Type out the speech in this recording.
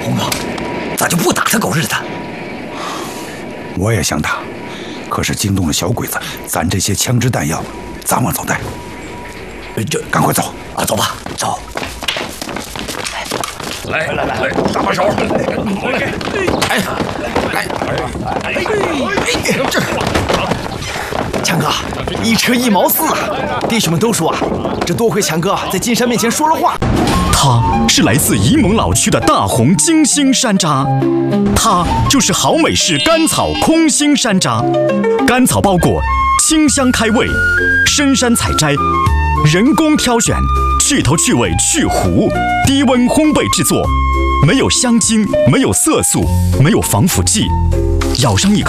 红哥，咋就不打他狗日的？ 我也想打，可是惊动了小鬼子，咱这些枪支弹药咋往走带？赶快走啊，走吧，走。 来，搭把手。 哎，这强哥，1车1毛4啊！弟兄们都说啊，这多亏强哥在金山面前说了话。 他是来自沂蒙老区的大红金星山楂，它就是好美式甘草空心山楂，甘草包裹，清香开胃，深山采摘，人工挑选，去头去尾去糊，低温烘焙制作，没有香精，没有色素，没有防腐剂，咬上一口。